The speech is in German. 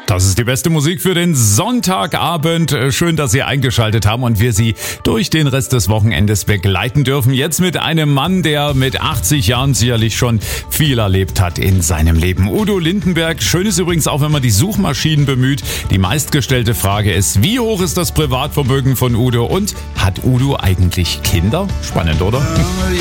Das ist die beste Musik für den Sonntagabend. Schön, dass Sie eingeschaltet haben und wir Sie durch den Rest des Wochenendes begleiten dürfen. Jetzt mit einem Mann, der mit 80 Jahren sicherlich schon viel erlebt hat in seinem Leben. Udo Lindenberg. Schön ist übrigens auch, wenn man die Suchmaschinen bemüht. Die meistgestellte Frage ist, wie hoch ist das Privatvermögen von Udo und hat Udo eigentlich Kinder? Spannend, oder?